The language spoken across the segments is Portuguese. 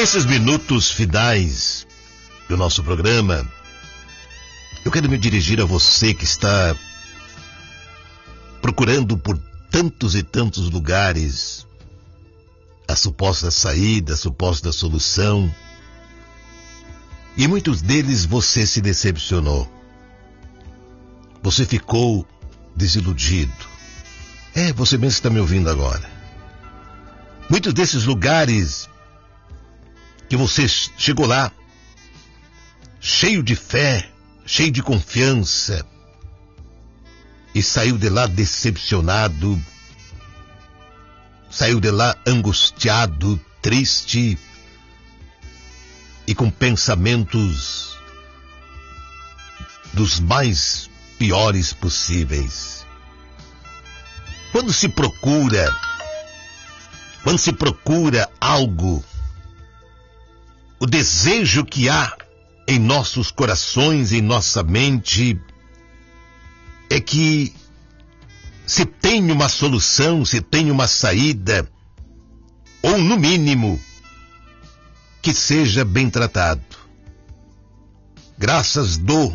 Nesses minutos finais do nosso programa, eu quero me dirigir a você que está procurando por tantos e tantos lugares a suposta saída, a suposta solução. E muitos deles você se decepcionou. Você ficou desiludido. Você mesmo está me ouvindo agora. Muitos desses lugares que você chegou lá, cheio de fé, cheio de confiança, e saiu de lá decepcionado, saiu de lá angustiado, triste e com pensamentos dos mais piores possíveis. Quando se procura algo, o desejo que há em nossos corações, em nossa mente, é que se tem uma solução, se tem uma saída, ou no mínimo, que seja bem tratado. Graças dou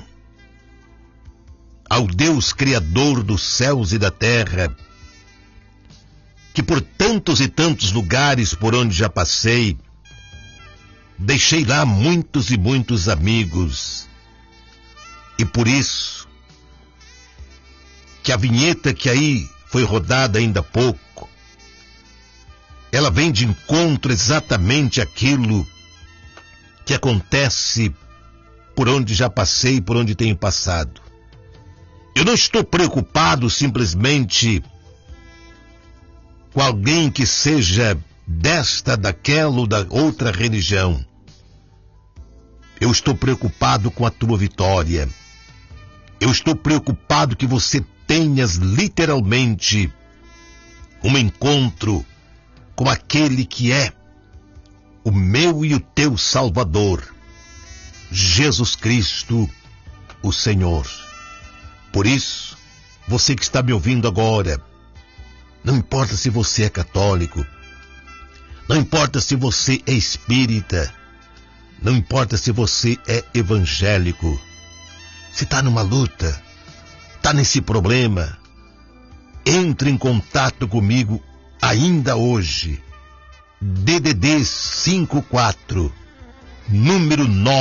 ao Deus Criador dos céus e da terra, que por tantos e tantos lugares por onde já passei, deixei lá muitos e muitos amigos. E por isso, que a vinheta que aí foi rodada ainda há pouco, ela vem de encontro exatamente àquilo que acontece por onde já passei, por onde tenho passado. Eu não estou preocupado simplesmente com alguém que seja desta, daquela ou da outra religião. Eu estou preocupado com a tua vitória. Eu estou preocupado que você tenhas literalmente um encontro com aquele que é o meu e o teu Salvador, Jesus Cristo, o Senhor. Por isso, você que está me ouvindo agora, não importa se você é católico, não importa se você é espírita, não importa se você é evangélico, se está numa luta, está nesse problema, entre em contato comigo ainda hoje. DDD 54, número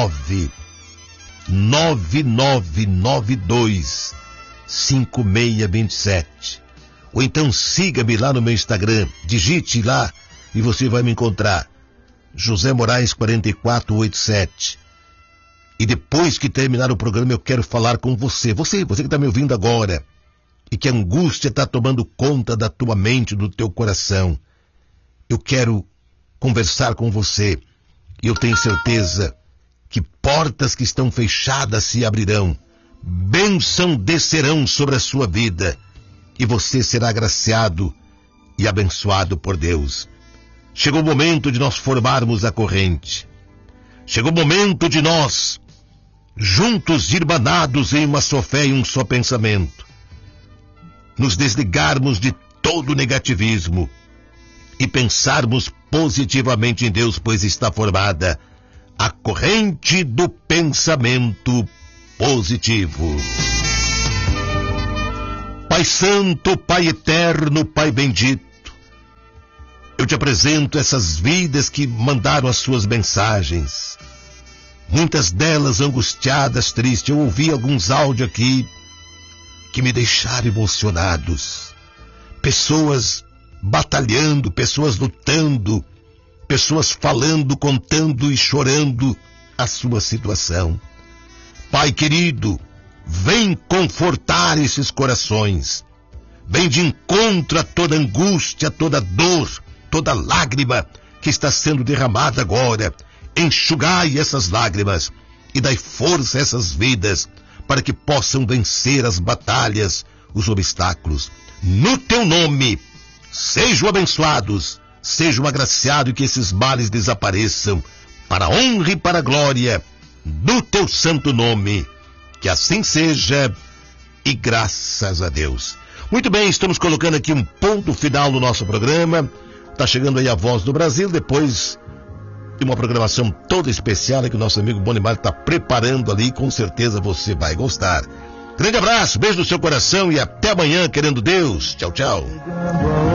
99992 5627. Ou então siga-me lá no meu Instagram, digite lá e você vai me encontrar. José Moraes 4487. E depois que terminar o programa eu quero falar com você. Você que está me ouvindo agora e que a angústia está tomando conta da tua mente, do teu coração. Eu quero conversar com você e eu tenho certeza que portas que estão fechadas se abrirão, bênção descerão sobre a sua vida e você será agraciado e abençoado por Deus. Chegou o momento de nós formarmos a corrente. Chegou o momento de nós, juntos irmanados em uma só fé e um só pensamento, nos desligarmos de todo negativismo e pensarmos positivamente em Deus, pois está formada a corrente do pensamento positivo. Pai Santo, Pai Eterno, Pai Bendito, eu te apresento essas vidas que mandaram as suas mensagens, muitas delas angustiadas, tristes. Eu ouvi alguns áudios aqui que me deixaram emocionados. Pessoas batalhando, pessoas lutando, pessoas falando, contando e chorando a sua situação. Pai querido, vem confortar esses corações. Vem de encontro a toda angústia, toda dor, toda lágrima que está sendo derramada agora. Enxugai essas lágrimas e dai força a essas vidas para que possam vencer as batalhas, os obstáculos. No teu nome, sejam abençoados, sejam agraciados e que esses males desapareçam, para a honra e para a glória do teu santo nome. Que assim seja e graças a Deus. Muito bem, estamos colocando aqui um ponto final no nosso programa. Está chegando aí a Voz do Brasil, depois e uma programação toda especial que o nosso amigo Bonimar está preparando ali, com certeza você vai gostar. Grande abraço, beijo no seu coração e até amanhã, querendo Deus. Tchau, tchau.